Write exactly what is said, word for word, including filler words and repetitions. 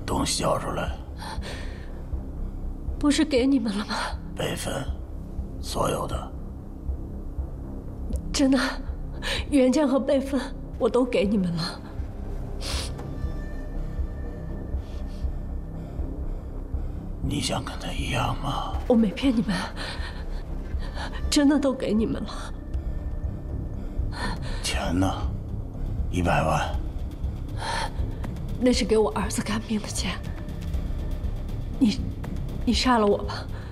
东西交出来。 不是给你们了吗？ 备份，所有的。 真的，原件和备份我都给你们了。 你想跟他一样吗？ 我没骗你们，真的都给你们了。 钱呢？一百万。 那是给我儿子看病的钱。你，你杀了我吧。